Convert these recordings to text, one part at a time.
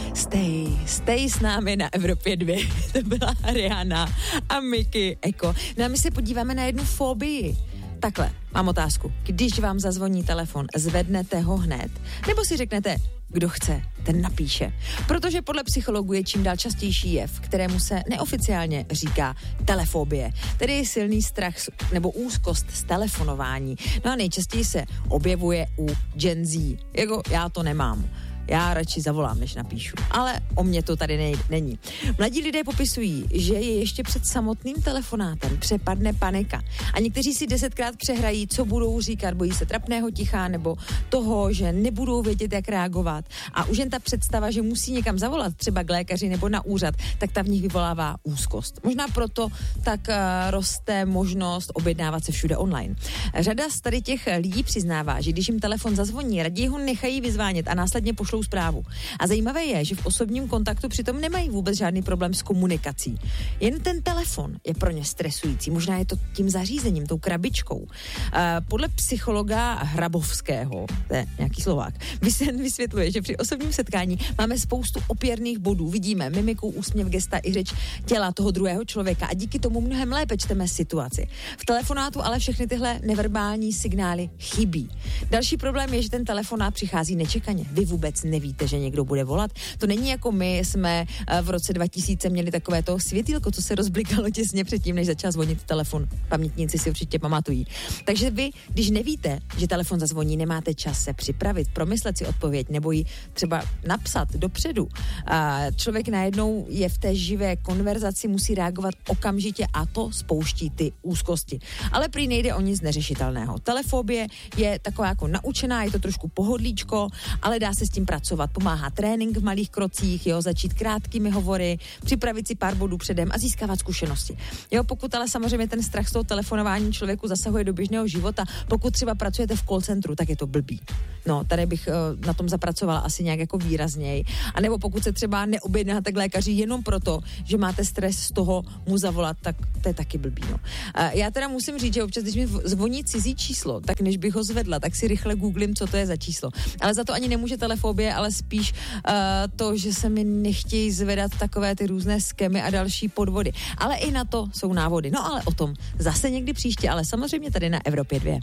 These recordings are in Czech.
Stay s námi na Evropě 2. To byla Rihanna a Mickey Eko. No a my se podíváme na jednu fobii. Takhle, mám otázku. Když vám zazvoní telefon, zvednete ho hned? Nebo si řeknete, kdo chce, ten napíše? Protože podle psychologů je čím dál častější jev, kterému se neoficiálně říká telefobie, tedy silný strach nebo úzkost z telefonování. No a nejčastěji se objevuje u Gen Z. Jako já to nemám. Já radši zavolám, než napíšu. Ale o mě to tady není. Mladí lidé popisují, že je ještě před samotným telefonátem přepadne panika. A někteří si 10krát přehrají, co budou říkat, bojí se trapného ticha nebo toho, že nebudou vědět, jak reagovat. A už jen ta představa, že musí někam zavolat, třeba k lékaři nebo na úřad, tak ta v nich vyvolává úzkost. Možná proto tak roste možnost objednávat se všude online. Řada z tady těch lidí přiznává, že když jim telefon zazvoní, raději ho nechají vyzvánět a následně pošlou zprávu. A zajímavé je, že v osobním kontaktu přitom nemají vůbec žádný problém s komunikací. Jen ten telefon je pro ně stresující. Možná je to tím zařízením, tou krabičkou. Podle psychologa Hrabovského, to je nějaký Slovák, vysvětluje, že při osobním setkání máme spoustu opěrných bodů. Vidíme mimiku, úsměv, gesta i řeč těla toho druhého člověka a díky tomu mnohem lépe čteme situaci. V telefonátu ale všechny tyhle neverbální signály chybí. Další problém je, že ten telefonát přichází nečekaně. Vy vůbec nevíte, že někdo bude volat. To není jako my jsme v roce 2000 měli takové to světýlko, co se rozblikalo těsně předtím, než začal zvonit telefon. Pamětníci si určitě pamatují. Takže vy, když nevíte, že telefon zazvoní, nemáte čas se připravit, promyslet si odpověď nebo ji třeba napsat dopředu. Člověk najednou je v té živé konverzaci, musí reagovat okamžitě a to spouští ty úzkosti. Ale prý nejde o nic neřešitelného. Telefobie je taková jako naučená, je to trošku pohodlíčko, ale dá se s tím pracovat. Pomáhá trénink v malých krocích, začít krátkými hovory, připravit si pár bodů předem a získávat zkušenosti. Pokud ale samozřejmě ten strach z toho telefonování člověku zasahuje do běžného života, pokud třeba pracujete v call centru, tak je to blbý. No, tady bych na tom zapracovala asi nějak jako výrazněji. A nebo pokud se třeba neobjednáte k lékaři jenom proto, že máte stres z toho mu zavolat, tak to je taky blbý. No. Já teda musím říct, že občas, když mi zvoní cizí číslo, tak než bych ho zvedla, tak si rychle googlím, co to je za číslo. Ale za to ani nemůže telefobie, ale spíš to, že se mi nechtějí zvedat takové ty různé skemy a další podvody. Ale i na to jsou návody. No ale o tom zase někdy příště, ale samozřejmě tady na Evropě 2.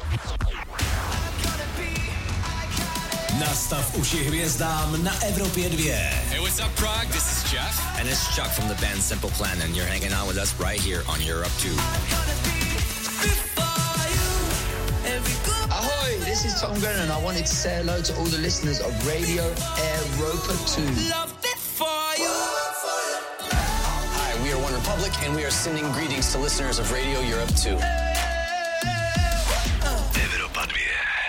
Nastav uši hvězdám na Evropě 2. Hey, what's up, Prague? This is Jeff. And it's Chuck from the band Simple Plan, and you're hanging out with us right here on Europe 2. Ahoy, this is Tom Grennan. I wanted to say hello to all the listeners of Radio Europa 2. Hi, we are One Republic, and we are sending greetings to listeners of Radio Europe 2. Evropa 2.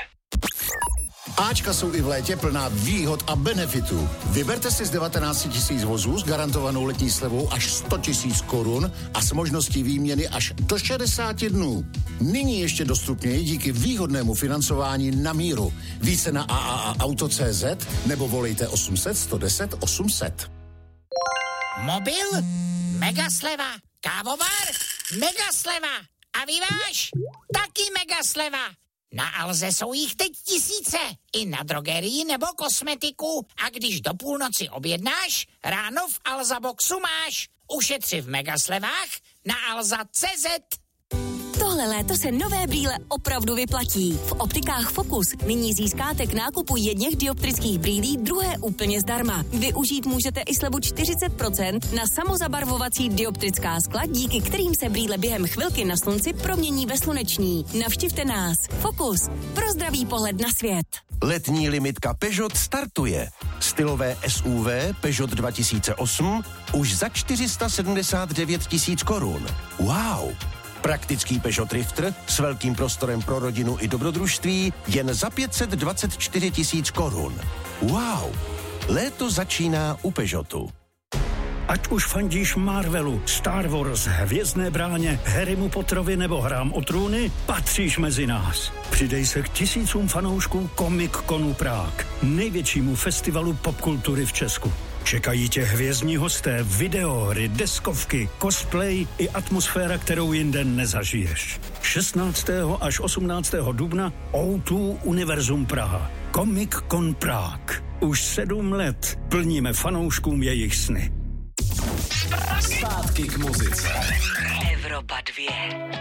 Ačka jsou i v létě plná výhod a benefitů. Vyberte si z 19 000 vozů s garantovanou letní slevou až 100 000 korun a s možností výměny až do 60 dnů. Nyní ještě dostupněji díky výhodnému financování na míru. Více na AAAauto.cz nebo volejte 800 110 800. Mobil? Megasleva. Kávovar? Megasleva. A vyváž? Taky megasleva. Na Alze jsou jich teď tisíce. I na drogerii nebo kosmetiku. A když do půlnoci objednáš, ráno v Alza Boxu máš. Ušetři v megaslevách na alza.cz. Tohle léto se nové brýle opravdu vyplatí. V optikách Focus nyní získáte k nákupu jedněch dioptrických brýlí druhé úplně zdarma. Využít můžete i slevu 40% na samozabarvovací dioptrická skla, díky kterým se brýle během chvilky na slunci promění ve sluneční. Navštivte nás. Focus. Pro zdravý pohled na svět. Letní limitka Peugeot startuje. Stylové SUV Peugeot 2008 už za 479 000 korun. Wow! Praktický Peugeot Drifter s velkým prostorem pro rodinu i dobrodružství jen za 524 000 korun. Wow! Léto začíná u Peugeotu. Ať už fandíš Marvelu, Star Wars, Hvězdné bráně, Harrymu Potterovi nebo Hrám o trůny, patříš mezi nás. Přidej se k tisícům fanoušků Comic-Conu Prague, největšímu festivalu popkultury v Česku. Čekají tě hvězdní hosté, videohry, deskovky, cosplay i atmosféra, kterou jinde nezažiješ. 16. až 18. dubna O2 Univerzum Praha. Comic-Con Prague. Už 7 let plníme fanouškům jejich sny. Zpátky k muzice. Evropa 2.